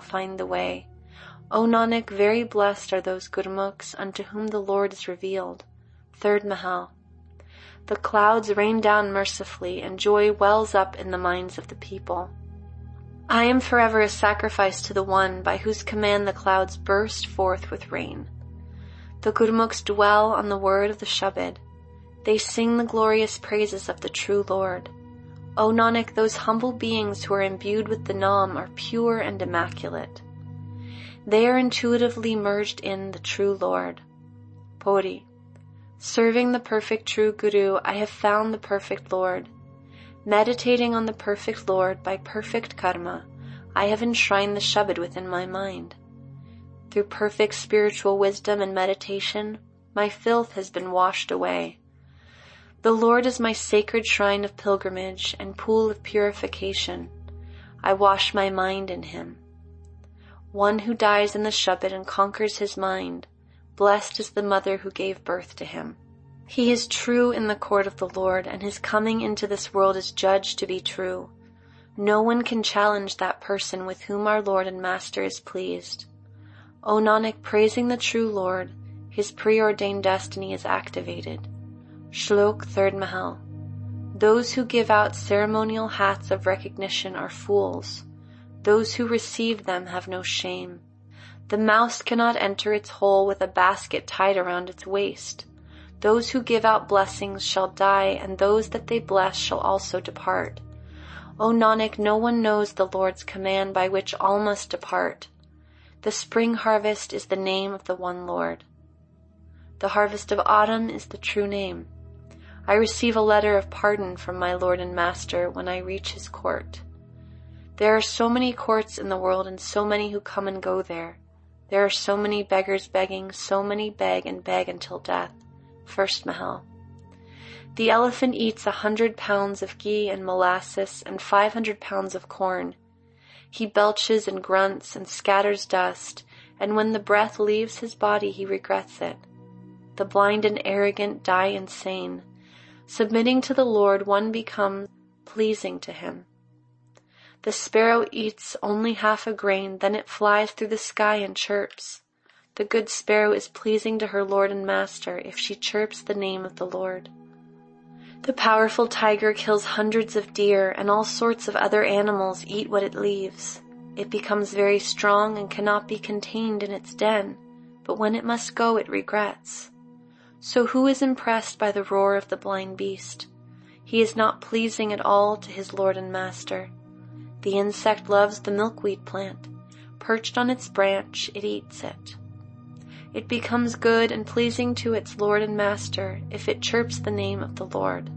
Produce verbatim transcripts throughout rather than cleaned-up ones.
find the way. O Nanak, very blessed are those Gurmukhs unto whom the Lord is revealed. Third Mahal. The clouds rain down mercifully, and joy wells up in the minds of the people. I am forever a sacrifice to the one by whose command the clouds burst forth with rain. The Gurmukhs dwell on the word of the Shabad. They sing the glorious praises of the true Lord. O Nanak, those humble beings who are imbued with the Naam are pure and immaculate. They are intuitively merged in the true Lord. Pori. Serving the perfect true Guru, I have found the perfect Lord. Meditating on the perfect Lord by perfect karma, I have enshrined the Shabad within my mind. Through perfect spiritual wisdom and meditation, my filth has been washed away. The Lord is my sacred shrine of pilgrimage and pool of purification. I wash my mind in Him. One who dies in the Shabad and conquers his mind, blessed is the mother who gave birth to him. He is true in the court of the Lord, and his coming into this world is judged to be true. No one can challenge that person with whom our Lord and Master is pleased. O Nanak, praising the true Lord, his preordained destiny is activated. Shlok Third Mahal. Those who give out ceremonial hats of recognition are fools. Those who receive them have no shame. The mouse cannot enter its hole with a basket tied around its waist. Those who give out blessings shall die, and those that they bless shall also depart. O Nanak, no one knows the Lord's command by which all must depart. The spring harvest is the name of the one Lord. The harvest of autumn is the true name. I receive a letter of pardon from my Lord and Master when I reach his court. There are so many courts in the world and so many who come and go there. There are so many beggars begging, so many beg and beg until death. First Mahal. The elephant eats a hundred pounds of ghee and molasses and five hundred pounds of corn. He belches and grunts and scatters dust, and when the breath leaves his body he regrets it. The blind and arrogant die insane. Submitting to the Lord, one becomes pleasing to him. The sparrow eats only half a grain, then it flies through the sky and chirps. The good sparrow is pleasing to her Lord and Master if she chirps the name of the Lord. The powerful tiger kills hundreds of deer, and all sorts of other animals eat what it leaves. It becomes very strong and cannot be contained in its den, but when it must go it regrets. So who is impressed by the roar of the blind beast? He is not pleasing at all to his Lord and Master. The insect loves the milkweed plant. Perched on its branch, it eats it. It becomes good and pleasing to its Lord and Master if it chirps the name of the Lord.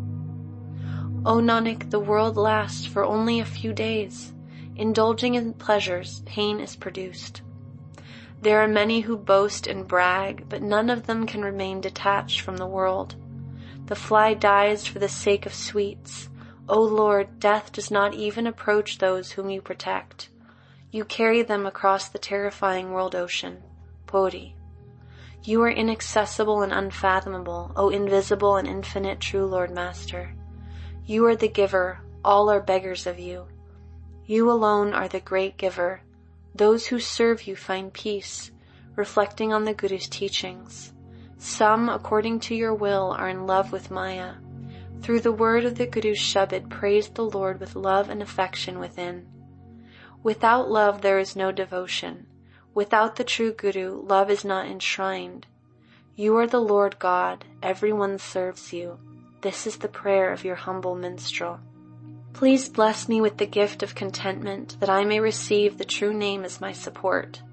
O Nanak, the world lasts for only a few days. Indulging in pleasures, pain is produced. There are many who boast and brag, but none of them can remain detached from the world. The fly dies for the sake of sweets. O Lord, death does not even approach those whom you protect. You carry them across the terrifying world ocean. Pori. You are inaccessible and unfathomable, O invisible and infinite true Lord Master. You are the giver, all are beggars of you. You alone are the great giver. Those who serve you find peace, reflecting on the Guru's teachings. Some, according to your will, are in love with Maya. Through the word of the Guru's Shabad, praise the Lord with love and affection within. Without love there is no devotion. Without the true Guru, love is not enshrined. You are the Lord God, everyone serves you. This is the prayer of your humble minstrel. Please bless me with the gift of contentment, that I may receive the true name as my support.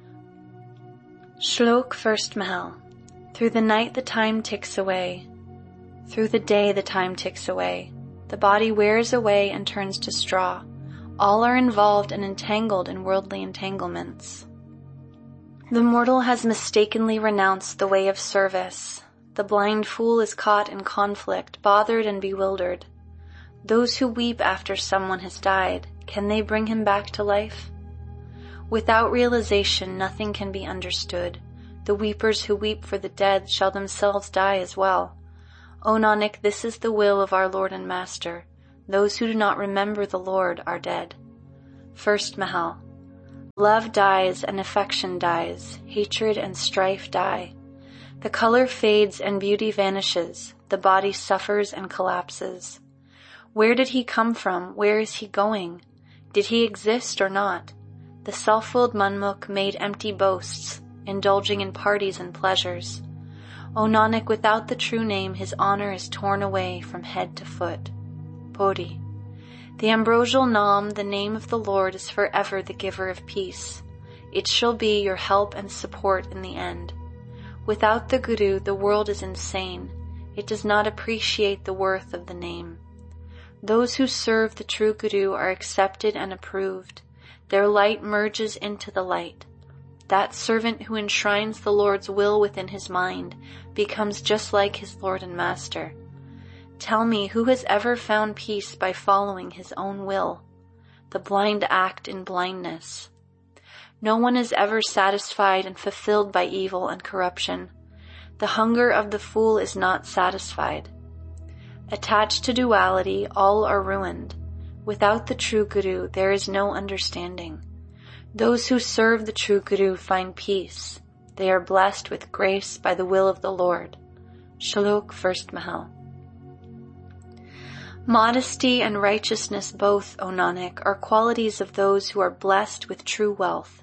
Shlok First Mahal. Through the night the time ticks away. Through the day the time ticks away. The body wears away and turns to straw. All are involved and entangled in worldly entanglements. The mortal has mistakenly renounced the way of service. The blind fool is caught in conflict, bothered and bewildered. Those who weep after someone has died, can they bring him back to life? Without realization, nothing can be understood. The weepers who weep for the dead shall themselves die as well. O Nanak, this is the will of our Lord and Master. Those who do not remember the Lord are dead. First Mahal. Love dies and affection dies, hatred and strife die. The color fades and beauty vanishes, the body suffers and collapses. Where did he come from? Where is he going? Did he exist or not? The self-willed Manmukh made empty boasts, indulging in parties and pleasures. O Nanak, without the true name, his honor is torn away from head to foot. Bodhi. The ambrosial Nam, the name of the Lord, is forever the giver of peace. It shall be your help and support in the end. Without the Guru, the world is insane. It does not appreciate the worth of the name. Those who serve the true Guru are accepted and approved. Their light merges into the light. That servant who enshrines the Lord's will within his mind becomes just like his Lord and Master. Tell me, who has ever found peace by following his own will? The blind act in blindness. No one is ever satisfied and fulfilled by evil and corruption. The hunger of the fool is not satisfied. Attached to duality, all are ruined. Without the true Guru, there is no understanding. Those who serve the true Guru find peace. They are blessed with grace by the will of the Lord. Shlok First Mahal. Modesty and righteousness both, O Nanak, are qualities of those who are blessed with true wealth.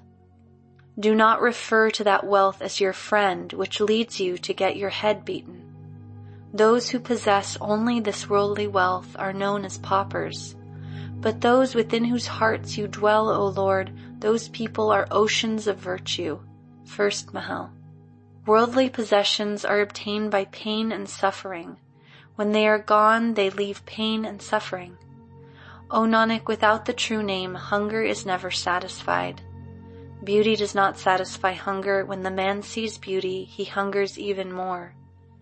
Do not refer to that wealth as your friend, which leads you to get your head beaten. Those who possess only this worldly wealth are known as paupers. But those within whose hearts you dwell, O Lord, those people are oceans of virtue. First Mahal. Worldly possessions are obtained by pain and suffering. When they are gone, they leave pain and suffering. O Nanak, without the true name, hunger is never satisfied. Beauty does not satisfy hunger. When the man sees beauty, he hungers even more.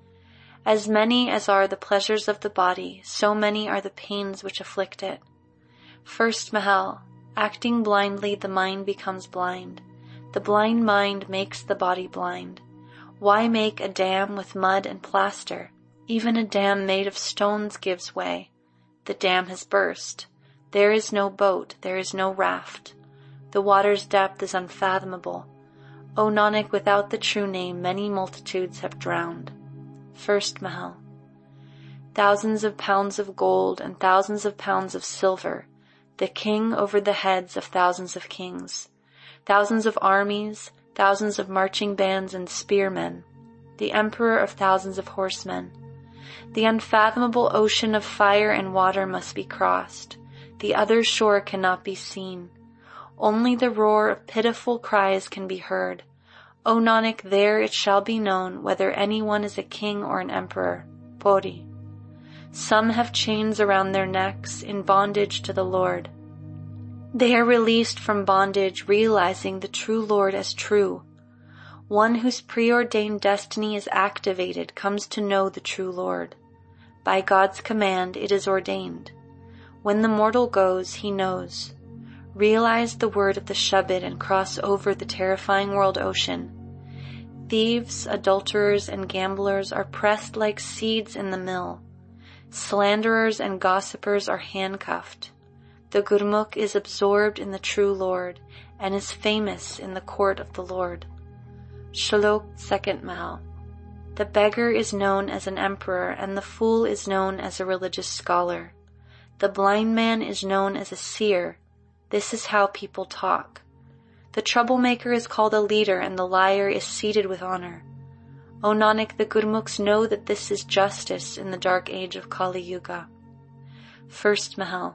As many as are the pleasures of the body, so many are the pains which afflict it. First Mahal. Acting blindly, the mind becomes blind. The blind mind makes the body blind. Why make a dam with mud and plaster? Even a dam made of stones gives way. The dam has burst. There is no boat, there is no raft. The water's depth is unfathomable. O Nanak, without the true name, many multitudes have drowned. First Mahal. Thousands of pounds of gold and thousands of pounds of silver, the king over the heads of thousands of kings, thousands of armies, thousands of marching bands and spearmen, the emperor of thousands of horsemen. The unfathomable ocean of fire and water must be crossed. The other shore cannot be seen. Only the roar of pitiful cries can be heard. O Nanak, there it shall be known whether anyone is a king or an emperor. Bodhi. Some have chains around their necks in bondage to the Lord. They are released from bondage, realizing the true Lord as true. One whose preordained destiny is activated comes to know the true Lord. By God's command it is ordained. When the mortal goes, he knows. Realize the word of the Shabad and cross over the terrifying world ocean. Thieves, adulterers, and gamblers are pressed like seeds in the mill. Slanderers and gossipers are handcuffed. The Gurmukh is absorbed in the true Lord and is famous in the court of the Lord. Shlok Second Mahal. The beggar is known as an emperor and the fool is known as a religious scholar. The blind man is known as a seer. This is how people talk. The troublemaker is called a leader and the liar is seated with honor. O Nanak, the Gurmukhs know that this is justice in the dark age of Kali Yuga. First Mahal.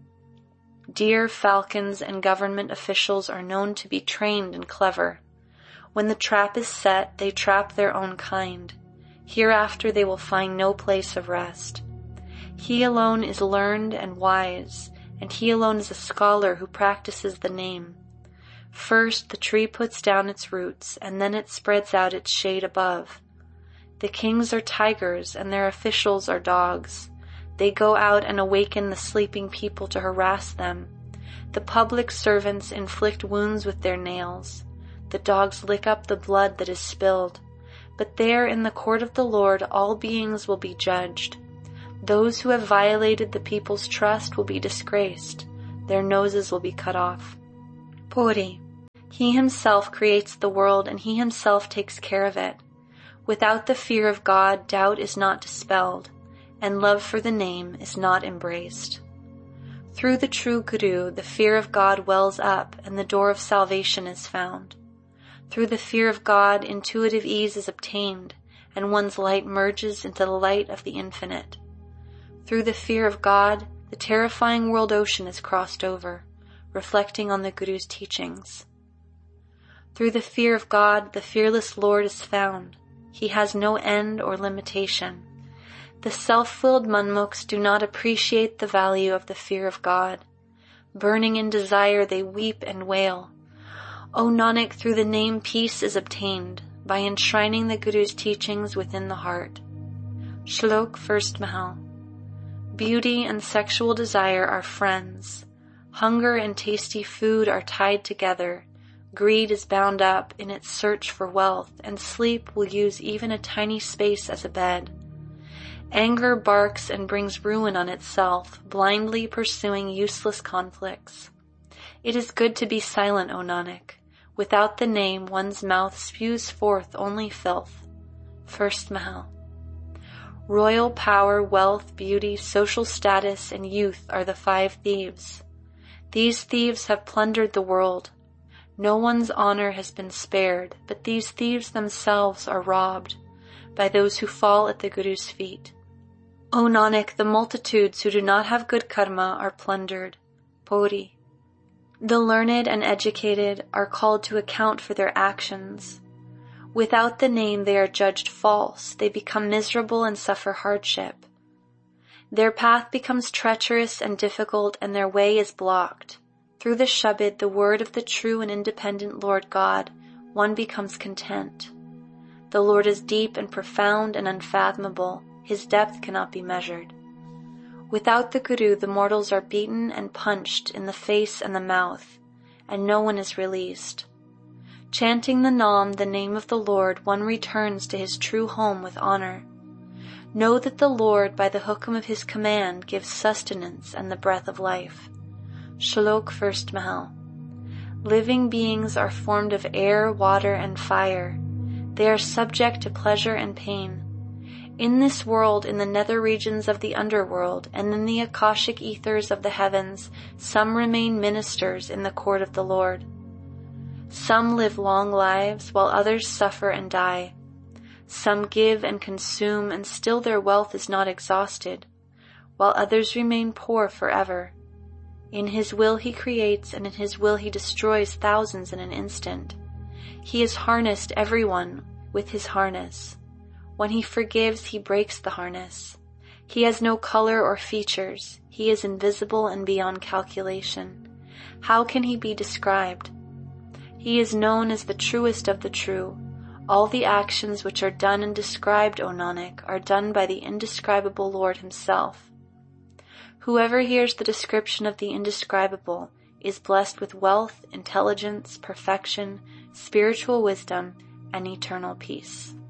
Deer, falcons, and government officials are known to be trained and clever. When the trap is set, they trap their own kind. Hereafter they will find no place of rest. He alone is learned and wise, and he alone is a scholar who practices the name. First the tree puts down its roots, and then it spreads out its shade above. The kings are tigers, and their officials are dogs. They go out and awaken the sleeping people to harass them. The public servants inflict wounds with their nails. The dogs lick up the blood that is spilled. But there in the court of the Lord all beings will be judged. Those who have violated the people's trust will be disgraced. Their noses will be cut off. Puri. He himself creates the world and he himself takes care of it. Without the fear of God, doubt is not dispelled, and love for the name is not embraced. Through the true Guru, the fear of God wells up and the door of salvation is found. Through the fear of God, intuitive ease is obtained, and one's light merges into the light of the infinite. Through the fear of God, the terrifying world ocean is crossed over, reflecting on the Guru's teachings. Through the fear of God, the fearless Lord is found. He has no end or limitation. The self-willed Manmukhs do not appreciate the value of the fear of God. Burning in desire, they weep and wail. O Nanak, through the name peace is obtained, by enshrining the Guru's teachings within the heart. Shlok First Mahal. Beauty and sexual desire are friends. Hunger and tasty food are tied together. Greed is bound up in its search for wealth, and sleep will use even a tiny space as a bed. Anger barks and brings ruin on itself, blindly pursuing useless conflicts. It is good to be silent, O Nanak. Without the name, one's mouth spews forth only filth. First Mahal. Royal power, wealth, beauty, social status, and youth are the five thieves. These thieves have plundered the world. No one's honor has been spared, but these thieves themselves are robbed by those who fall at the Guru's feet. O Nanak, the multitudes who do not have good karma are plundered. Pori. The learned and educated are called to account for their actions. Without the name they are judged false, they become miserable and suffer hardship. Their path becomes treacherous and difficult, and their way is blocked. Through the Shabad, the word of the true and independent Lord God, one becomes content. The Lord is deep and profound and unfathomable. His depth cannot be measured. Without the Guru, the mortals are beaten and punched in the face and the mouth, and no one is released. Chanting the Naam, the name of the Lord, one returns to his true home with honor. Know that the Lord, by the hukum of his command, gives sustenance and the breath of life. Shlok First Mahal. Living beings are formed of air, water, and fire. They are subject to pleasure and pain. In this world, in the nether regions of the underworld, and in the Akashic ethers of the heavens, some remain ministers in the court of the Lord. Some live long lives, while others suffer and die. Some give and consume, and still their wealth is not exhausted, while others remain poor forever. In his will he creates, and in his will he destroys thousands in an instant. He has harnessed everyone with his harness. When he forgives, he breaks the harness. He has no color or features. He is invisible and beyond calculation. How can he be described? He is known as the truest of the true. All the actions which are done and described, O Nanak, are done by the indescribable Lord himself. Whoever hears the description of the indescribable is blessed with wealth, intelligence, perfection, spiritual wisdom, and eternal peace.